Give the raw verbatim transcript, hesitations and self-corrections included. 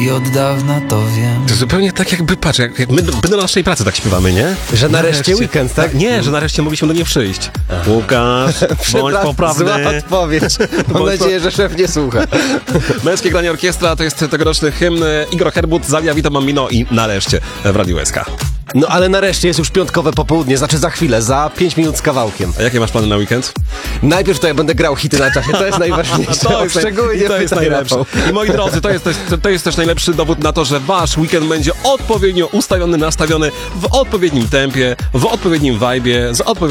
I od dawna to wiem. To zupełnie tak jakby, patrz, jak, jak my, my do naszej pracy tak śpiewamy, nie? Że nareszcie weekend, tak? Nie, że nareszcie mogliśmy do niej przyjść. Łukasz, bądź Przepraszam, poprawny. zła odpowiedź. Mam Bądź nadzieję, że szef nie słucha. Męskie Granie Orkiestra to jest tegoroczny hymn. Igor Herbut, Zalia, Witam Mamino i nareszcie w Radiu S K. No ale nareszcie jest już piątkowe popołudnie, znaczy za chwilę, za pięć minut z kawałkiem. A jakie masz plany na weekend? Najpierw to ja będę grał hity na czasie, to jest najważniejsze. To jest, Szczególnie i to jest pytaj, najlepsze. Rafał. I moi drodzy, to jest, to, jest, to jest też najlepszy dowód na to, że wasz weekend będzie odpowiednio ustawiony, nastawiony w odpowiednim tempie, w odpowiednim vibe'ie, z odpowiednim